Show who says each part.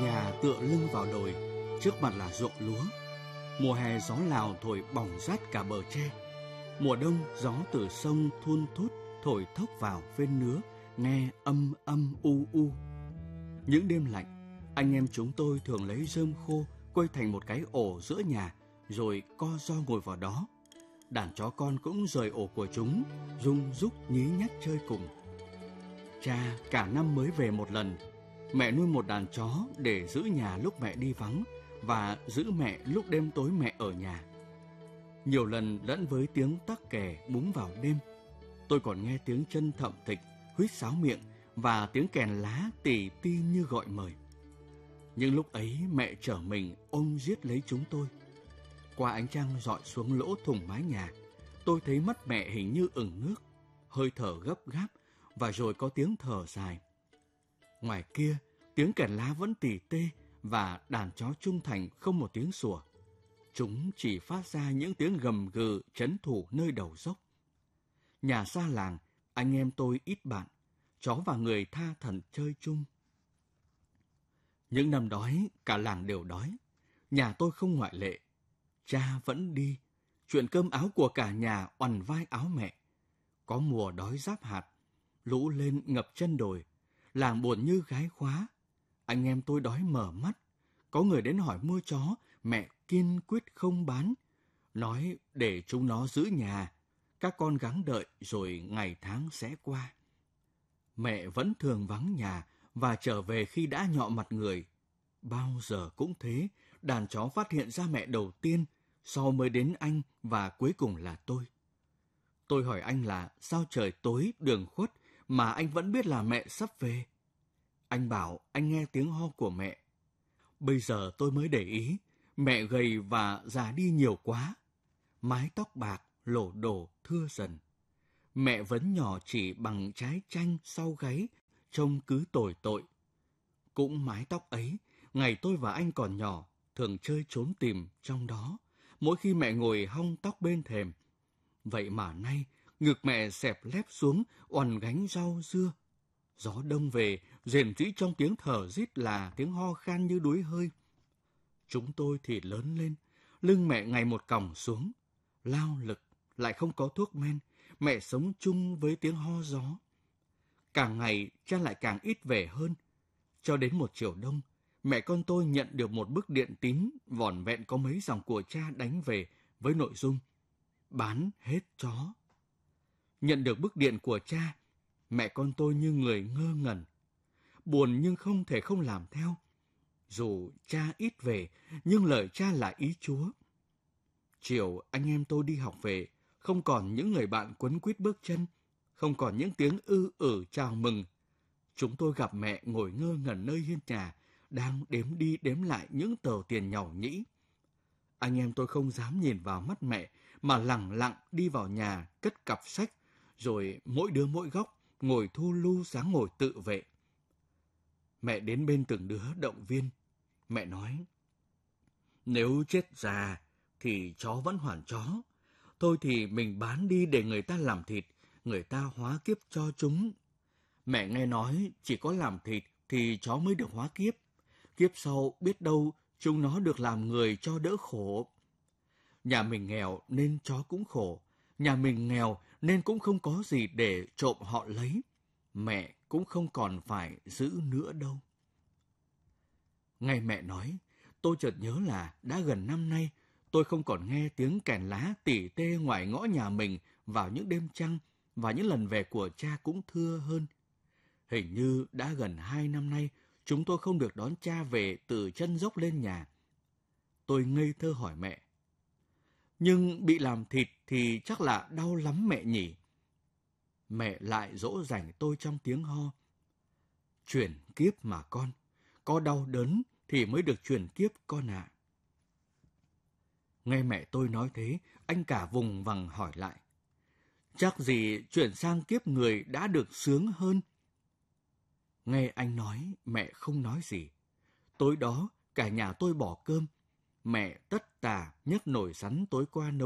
Speaker 1: Nhà tựa lưng vào đồi, trước mặt là ruộng lúa. Mùa hè gió Lào thổi bỏng rát cả bờ tre. Mùa đông gió từ sông thun thút thổi thốc vào phên nứa, nghe âm âm u u. Những đêm lạnh, anh em chúng tôi thường lấy rơm khô quây thành một cái ổ giữa nhà, rồi co ro ngồi vào đó. Đàn chó con cũng rời ổ của chúng, rung rúc nhí nhác chơi cùng. Cha cả năm mới về một lần. Mẹ nuôi một đàn chó để giữ nhà lúc mẹ đi vắng và giữ mẹ lúc đêm tối mẹ ở nhà. Nhiều lần lẫn với tiếng tắc kè búng vào đêm, tôi còn nghe tiếng chân thậm thịch, huýt sáo miệng và tiếng kèn lá tỉ ti như gọi mời. Nhưng lúc ấy mẹ trở mình ôm giết lấy chúng tôi. Qua ánh trăng rọi xuống lỗ thủng mái nhà, tôi thấy mắt mẹ hình như ửng nước, hơi thở gấp gáp và rồi có tiếng thở dài. Ngoài kia, tiếng kèn lá vẫn tỉ tê và đàn chó trung thành không một tiếng sủa. Chúng chỉ phát ra những tiếng gầm gừ trấn thủ nơi đầu dốc. Nhà xa làng, anh em tôi ít bạn, chó và người tha thẩn chơi chung. Những năm đói, cả làng đều đói. Nhà tôi không ngoại lệ. Cha vẫn đi, chuyện cơm áo của cả nhà oằn vai áo mẹ. Có mùa đói giáp hạt, lũ lên ngập chân đồi, làng buồn như gái khóa. Anh em tôi đói mở mắt. Có người đến hỏi mua chó, mẹ kiên quyết không bán, nói để chúng nó giữ nhà, các con gắng đợi rồi ngày tháng sẽ qua. Mẹ vẫn thường vắng nhà và trở về khi đã nhọ mặt người. Bao giờ cũng thế, đàn chó phát hiện ra mẹ đầu tiên, sau mới đến anh và cuối cùng là tôi. Tôi hỏi anh là sao trời tối đường khuất mà anh vẫn biết là mẹ sắp về. Anh bảo anh nghe tiếng ho của mẹ. Bây giờ tôi mới để ý, mẹ gầy và già đi nhiều quá. Mái tóc bạc, lổ đổ, thưa dần. Mẹ vẫn nhỏ chỉ bằng trái chanh sau gáy, trông cứ tồi tội. Cũng mái tóc ấy, ngày tôi và anh còn nhỏ, thường chơi trốn tìm trong đó, mỗi khi mẹ ngồi hong tóc bên thềm. Vậy mà nay, ngực mẹ xẹp lép xuống, oằn gánh rau dưa. Gió đông về, rền rĩ trong tiếng thở rít là tiếng ho khan như đuối hơi. Chúng tôi thì lớn lên, lưng mẹ ngày một còng xuống. Lao lực, lại không có thuốc men, mẹ sống chung với tiếng ho gió. Càng ngày, cha lại càng ít về hơn. Cho đến một chiều đông, mẹ con tôi nhận được một bức điện tín vỏn vẹn có mấy dòng của cha đánh về với nội dung bán hết chó. Nhận được bức điện của cha, mẹ con tôi như người ngơ ngẩn. Buồn nhưng không thể không làm theo. Dù cha ít về, nhưng lời cha là ý Chúa. Chiều anh em tôi đi học về, không còn những người bạn quấn quýt bước chân, không còn những tiếng ư ử chào mừng. Chúng tôi gặp mẹ ngồi ngơ ngẩn nơi hiên nhà, đang đếm đi đếm lại những tờ tiền nhàu nhĩ. Anh em tôi không dám nhìn vào mắt mẹ, mà lẳng lặng đi vào nhà cất cặp sách, rồi mỗi đứa mỗi góc, ngồi thu lu dáng ngồi tự vệ. Mẹ đến bên từng đứa động viên. Mẹ nói, nếu chết già thì chó vẫn hoàn chó. Thôi thì mình bán đi để người ta làm thịt, người ta hóa kiếp cho chúng. Mẹ nghe nói chỉ có làm thịt thì chó mới được hóa kiếp. Kiếp sau biết đâu chúng nó được làm người cho đỡ khổ. Nhà mình nghèo nên chó cũng khổ. Nhà mình nghèo nên cũng không có gì để trộm họ lấy. Mẹ cũng không còn phải giữ nữa đâu. Nghe mẹ nói, tôi chợt nhớ là đã gần năm nay, tôi không còn nghe tiếng kèn lá tỉ tê ngoài ngõ nhà mình vào những đêm trăng, và những lần về của cha cũng thưa hơn. Hình như đã gần 2 năm nay, chúng tôi không được đón cha về từ chân dốc lên nhà. Tôi ngây thơ hỏi mẹ, nhưng bị làm thịt thì chắc là đau lắm mẹ nhỉ? Mẹ lại dỗ dành tôi trong tiếng ho. Chuyển kiếp mà con, có đau đớn thì mới được chuyển kiếp con ạ. Nghe mẹ tôi nói thế, anh cả vùng vằng hỏi lại. Chắc gì chuyển sang kiếp người đã được sướng hơn. Nghe anh nói, mẹ không nói gì. Tối đó, cả nhà tôi bỏ cơm. Mẹ tất tả nhấc nồi sắn tối qua nấu